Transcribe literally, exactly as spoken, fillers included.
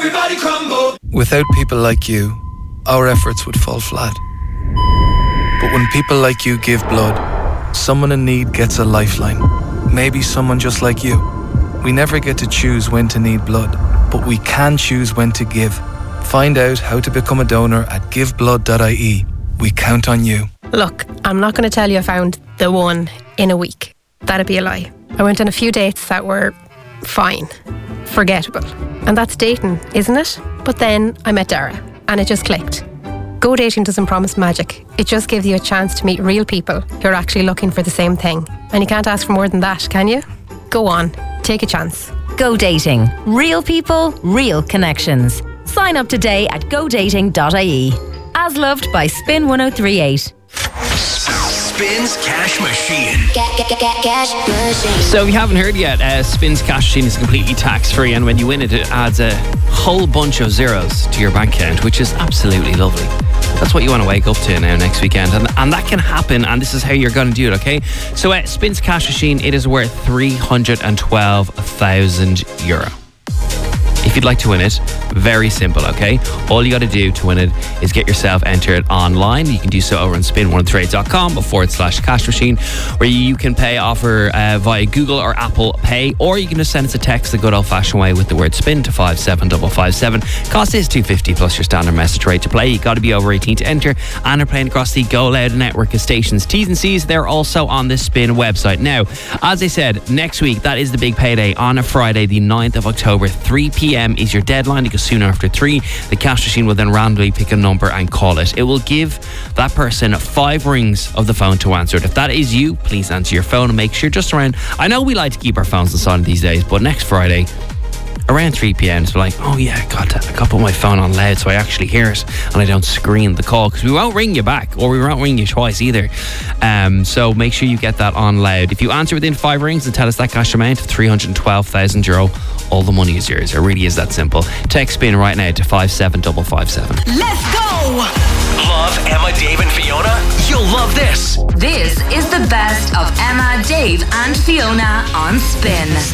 everybody crumble. Without people like you, our efforts would fall flat. But when people like you give blood, someone in need gets a lifeline. Maybe someone just like you. We never get to choose when to need blood, but we can choose when to give. Find out how to become a donor at give blood dot I E. We count on you. Look, I'm not going to tell you I found the one in a week. That'd be a lie. I went on a few dates that were fine, forgettable. And that's dating, isn't it? But then I met Dara and it just clicked. Go dating doesn't promise magic. It just gives you a chance to meet real people who are actually looking for the same thing. And you can't ask for more than that, can you? Go on, take a chance. Go dating. Real people, real connections. Sign up today at go dating dot I E. As loved by Spin one oh three eight. Spins Cash Machine. Get, get, get, get, cash machine. So if you haven't heard yet, uh, Spins Cash Machine is completely tax-free, and when you win it, it adds a whole bunch of zeros to your bank account, which is absolutely lovely. That's what you want to wake up to now next weekend, and, and that can happen, and this is how you're going to do it, okay? So uh, Spins Cash Machine, it is worth three hundred twelve thousand euro. If you'd like to win it, very simple, okay? All you got to do to win it is get yourself entered online. You can do so over on spin one oh three eight dot com forward slash cash machine, where you can pay offer uh, via Google or Apple Pay, or you can just send us a text the good old-fashioned way with the word spin to five seven five five seven. Cost is two dollars fifty plus your standard message rate to play. You got to be over eighteen to enter, and are playing across the Go Loud network of stations. T's and C's, they're also on the Spin website. Now, as I said, next week, that is the big payday on a Friday, the ninth of October, three p.m. is your deadline, because soon after three, the cash machine will then randomly pick a number and call it. It will give that person five rings of the phone to answer it. If that is you, please answer your phone and make sure just around, I know we like to keep our phones on silent these days, but next Friday around three p.m, it's like, oh yeah, I got, I got to put my phone on loud so I actually hear it and I don't screen the call, because we won't ring you back, or we won't ring you twice either. Um, so make sure you get that on loud. If you answer within five rings and tell us that cash amount of three hundred twelve thousand euro, all the money is yours. It really is that simple. Text Spin right now to five seven five five seven. Let's go! Love Emma, Dave and Fiona? You'll love this. This is the best of Emma, Dave and Fiona on Spin.